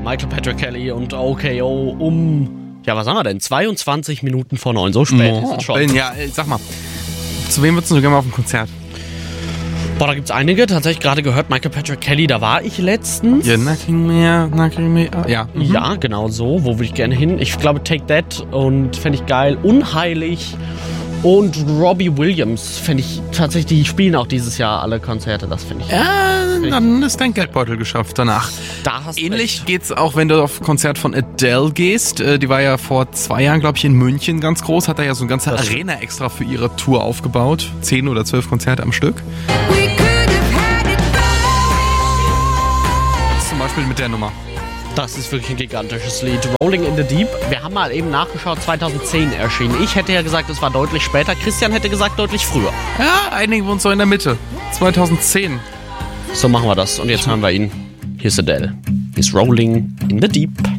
Michael Patrick Kelly und OKO ja, was haben wir denn? 22 Minuten vor 9, so spät ist es schon. Ja, sag mal, zu wem würdest du gerne mal auf ein Konzert? Boah, da gibt's einige. Tatsächlich gerade gehört, Michael Patrick Kelly, da war ich letztens. Ja, Knocking Me. Ja. Ja, genau so. Wo würde ich gerne hin? Ich glaube Take That und fände ich geil. Unheilig und Robbie Williams fände ich tatsächlich, die spielen auch dieses Jahr alle Konzerte. Das finde ich. Ja, dann ist dein Geldbeutel geschafft danach. Da hast Ähnlich recht. geht's auch, wenn du auf ein Konzert von Adele gehst. Die war ja vor 2 Jahren, glaube ich, in München ganz groß. Hat da ja so eine ganze Arena extra für ihre Tour aufgebaut. 10 oder 12 Konzerte am Stück. Zum Beispiel mit der Nummer. Das ist wirklich ein gigantisches Lied. Rolling in the Deep. Wir haben mal eben nachgeschaut, 2010 erschienen. Ich hätte ja gesagt, es war deutlich später. Christian hätte gesagt, deutlich früher. Ja, einigen wir uns so in der Mitte. 2010. So machen wir das. Und jetzt hören wir ihn. Hier ist Adele. He's Rolling in the Deep.